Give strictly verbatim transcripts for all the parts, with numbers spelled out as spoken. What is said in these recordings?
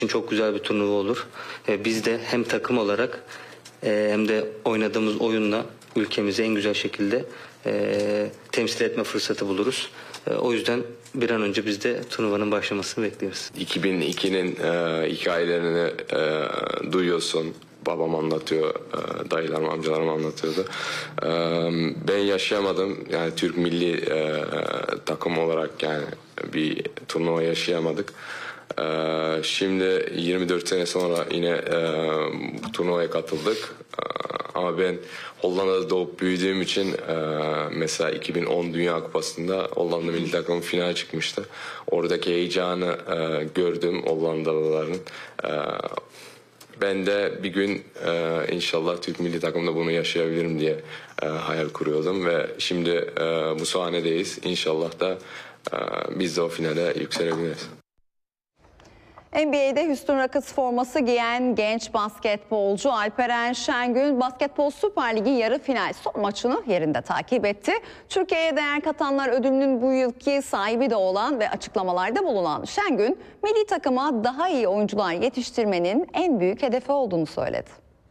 Çok güzel bir turnuva olur. E, biz de hem takım olarak e, hem de oynadığımız oyunla ülkemizi en güzel şekilde e, temsil etme fırsatı buluruz. E, o yüzden bir an önce biz de turnuvanın başlamasını bekliyoruz. iki bin ikinin e, hikayelerini e, duyuyorsun. Babam anlatıyor, e, dayılarım, amcalarım anlatıyordu. E, ben yaşayamadım. Yani Türk milli e, takım olarak yani bir turnuva yaşayamadık. Ee, şimdi yirmi dört sene sonra yine e, bu turnuvaya katıldık. Ee, ama ben Hollanda'da doğup büyüdüğüm için e, mesela iki bin on Dünya Kupası'nda Hollanda milli takımı final çıkmıştı. Oradaki heyecanı e, gördüm Hollandalıların. E, ben de bir gün e, inşallah Türk milli takımda bunu yaşayabilirim diye e, hayal kuruyordum ve şimdi e, bu sahnedeyiz. İnşallah da e, biz de o finale yükselebiliriz. N B A'de Houston Rockets forması giyen genç basketbolcu Alperen Şengün Basketbol Süper Ligi yarı final son maçını yerinde takip etti. Türkiye'ye değer katanlar ödülünün bu yılki sahibi de olan ve açıklamalarda bulunan Şengün, milli takıma daha iyi oyuncular yetiştirmenin en büyük hedefi olduğunu söyledi.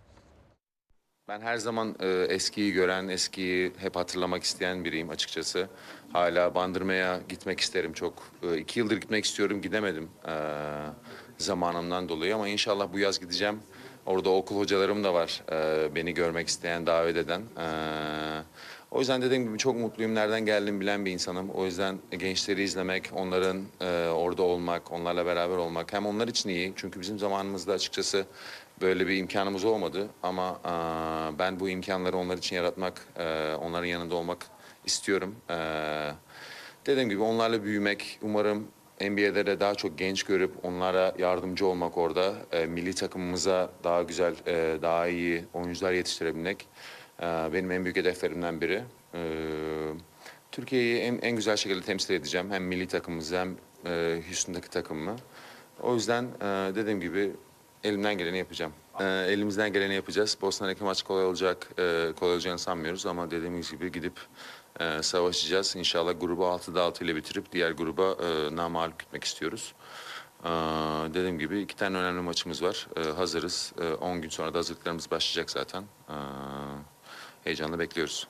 Ben her zaman e, eskiyi gören, eskiyi hep hatırlamak isteyen biriyim açıkçası. Hala Bandırma'ya gitmek isterim çok. E, iki yıldır gitmek istiyorum, gidemedim e, zamanımdan dolayı. Ama inşallah bu yaz gideceğim. Orada okul hocalarım da var e, beni görmek isteyen, davet eden. E, o yüzden dediğim gibi çok mutluyum. Nereden geldiğimi bilen bir insanım. O yüzden gençleri izlemek, onların e, orada olmak, onlarla beraber olmak hem onlar için iyi. Çünkü bizim zamanımızda açıkçası böyle bir imkanımız olmadı ama e, ben bu imkanları onlar için yaratmak, e, onların yanında olmak istiyorum. E, dediğim gibi onlarla büyümek, umarım N B A'de de daha çok genç görüp onlara yardımcı olmak orada. E, milli takımımıza daha güzel, e, daha iyi oyuncular yetiştirebilmek e, benim en büyük hedeflerimden biri. E, Türkiye'yi en, en güzel şekilde temsil edeceğim. Hem milli takımımızı hem e, Houston'daki takımımı. O yüzden e, dediğim gibi elimden geleni yapacağım. Ee, elimizden geleni yapacağız. Bosna'daki maç kolay olacak, e, kolay olacağını sanmıyoruz ama dediğimiz gibi gidip e, savaşacağız. İnşallah grubu altıda altı ile bitirip diğer gruba e, namağlup gitmek istiyoruz. Ee, dediğim gibi iki tane önemli maçımız var. Ee, hazırız. Ee, on gün sonra da hazırlıklarımız başlayacak zaten. Ee, heyecanla bekliyoruz.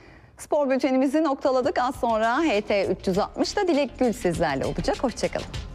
Spor bültenimizi noktaladık. Az sonra H T üç yüz altmış'ta Dilek Gül sizlerle olacak. Hoşçakalın.